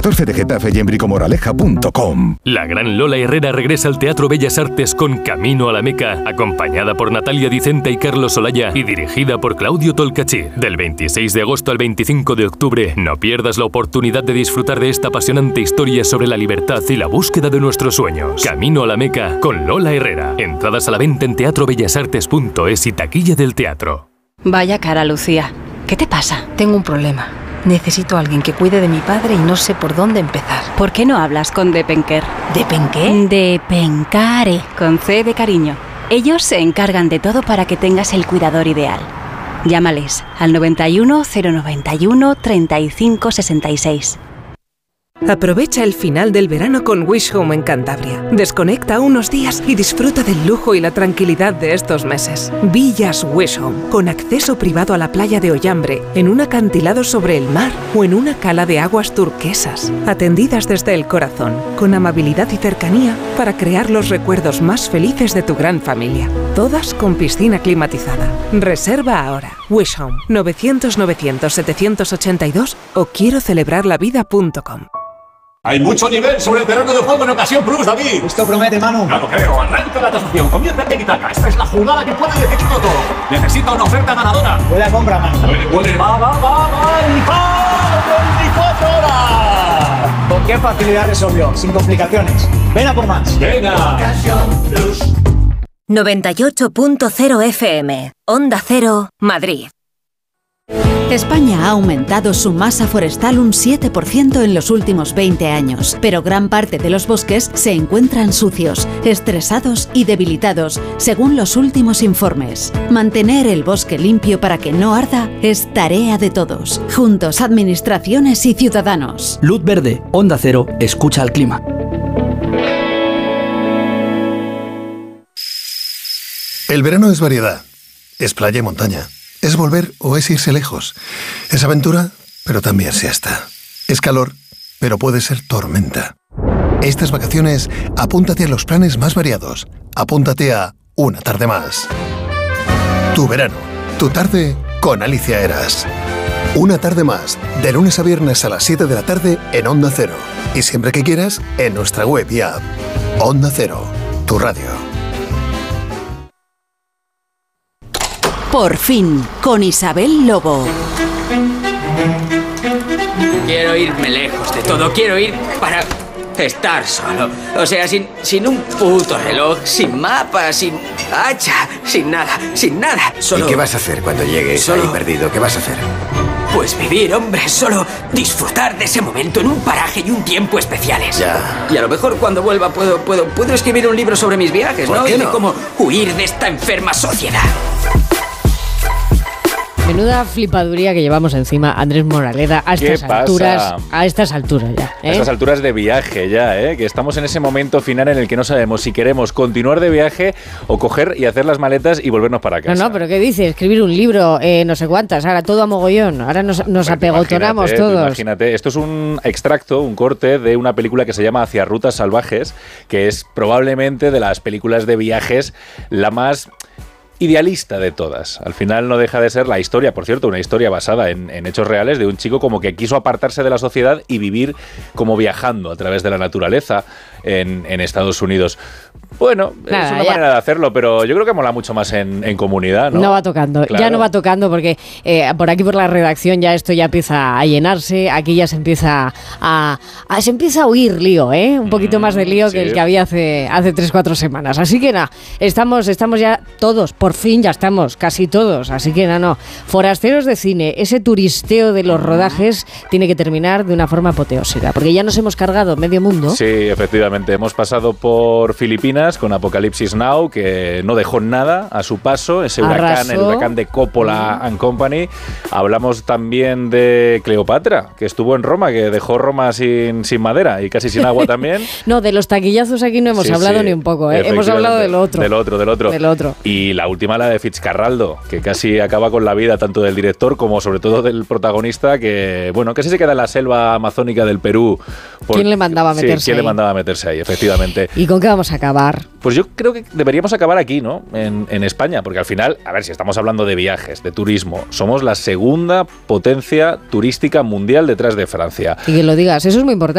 14 de Getafe y en bricomoraleja.com. La gran Lola Herrera regresa al Teatro Bellas Artes con Camino a la Meca, acompañada por Natalia Dicenta y Carlos Olaya y dirigida por Claudio Tolcachir. Del 26 de agosto al 25 de octubre, no pierdas la oportunidad de disfrutar de esta apasionante historia sobre la libertad y la búsqueda de nuestros sueños. Camino a la Meca con Lola Herrera. Entradas a la venta en teatrobellasartes.es y taquilla del teatro. Vaya cara, Lucía. ¿Qué te pasa? Tengo un problema. Necesito a alguien que cuide de mi padre y no sé por dónde empezar. ¿Por qué no hablas con Depenker? ¿Depenqué? Depencare, con C de cariño. Ellos se encargan de todo para que tengas el cuidador ideal. Llámales al 91 091 35 66. Aprovecha el final del verano con Wish Home en Cantabria. Desconecta unos días y disfruta del lujo y la tranquilidad de estos meses. Villas Wish Home, con acceso privado a la playa de Ollambre, en un acantilado sobre el mar o en una cala de aguas turquesas. Atendidas desde el corazón, con amabilidad y cercanía para crear los recuerdos más felices de tu gran familia. Todas con piscina climatizada. Reserva ahora. Wish Home, 900-900-782 o quiero-celebrarlavida.com. Hay mucho nivel sobre el terreno de juego en Ocasión Plus, David. Esto promete, Manu. Claro, creo. Arranca la tasación. Comienza el Tiki-Taka. Esta es la jugada que puede decidirlo todo. Necesita una oferta ganadora. Buena compra, Manu. Puede. Va. ¡Y va! 24 horas. ¿Con qué facilidad resolvió? Sin complicaciones. Ven a por más. Venga. Ocasión Plus. 98.0 FM. Onda Cero, Madrid. España ha aumentado su masa forestal un 7% en los últimos 20 años, pero gran parte de los bosques se encuentran sucios, estresados y debilitados, según los últimos informes. Mantener el bosque limpio para que no arda es tarea de todos, juntos administraciones y ciudadanos. Luz verde, Onda Cero, escucha al clima. El verano es variedad, es playa y montaña. Es volver o es irse lejos. Es aventura, pero también siesta. Es calor, pero puede ser tormenta. Estas vacaciones, apúntate a los planes más variados. Apúntate a Una Tarde Más. Tu verano, tu tarde con Alicia Eras. Una Tarde Más, de lunes a viernes a las 7 de la tarde en Onda Cero. Y siempre que quieras, en nuestra web y app. Onda Cero, tu radio. Por fin, con Isabel Lobo. Quiero irme lejos de todo, quiero ir para estar solo. O sea, sin un puto reloj, sin mapa, sin hacha, sin nada. Solo... ¿Y qué vas a hacer cuando llegues ahí perdido? ¿Qué vas a hacer? Pues vivir, hombre, solo disfrutar de ese momento en un paraje y un tiempo especiales. Ya. Y a lo mejor cuando vuelva puedo escribir un libro sobre mis viajes, ¿no? ¿Por qué no? Y de cómo huir de esta enferma sociedad. Menuda flipaduría que llevamos encima, Andrés Moraleda, a estas alturas ya. A estas alturas de viaje ya, que estamos en ese momento final en el que no sabemos si queremos continuar de viaje o coger y hacer las maletas y volvernos para casa. No, pero ¿qué dices? Escribir un libro, no sé cuántas, ahora todo a mogollón, ahora nos apegotonamos todos. Imagínate, esto es un extracto, un corte de una película que se llama Hacia Rutas Salvajes, que es probablemente de las películas de viajes la más idealista de todas. Al final no deja de ser la historia, por cierto, una historia basada en hechos reales de un chico como que quiso apartarse de la sociedad y vivir como viajando a través de la naturaleza en Estados Unidos. Bueno, nada, es una manera de hacerlo, pero yo creo que mola mucho más en comunidad, ¿no? No va tocando, claro. Ya no va tocando porque por aquí por la redacción ya esto ya empieza a llenarse, aquí ya se empieza a oír lío, un poquito más de lío sí, que el que había hace 3-4 semanas. Así que nada, estamos ya todos, por fin ya estamos, casi todos, así que no. Forasteros de cine, ese turisteo de los rodajes tiene que terminar de una forma apoteósica, porque ya nos hemos cargado medio mundo. Sí, efectivamente, hemos pasado por Filipinas con Apocalipsis Now, que no dejó nada a su paso, ese huracán, el huracán de Coppola and Company. Hablamos también de Cleopatra, que estuvo en Roma, que dejó Roma sin madera y casi sin agua también. No, de los taquillazos aquí no hemos hablado ni un poco, hemos hablado del otro. Del otro. Y la última, la de Fitzcarraldo, que casi acaba con la vida tanto del director como sobre todo del protagonista, que bueno, que sí se queda en la selva amazónica del Perú. ¿Quién le mandaba a meterse ahí? ¿Quién le mandaba a meterse ahí, efectivamente? ¿Y con qué vamos a acabar? Pues yo creo que deberíamos acabar aquí, ¿no? En España, porque al final, a ver, si estamos hablando de viajes, de turismo, somos la segunda potencia turística mundial detrás de Francia. Y que lo digas, eso es muy importante.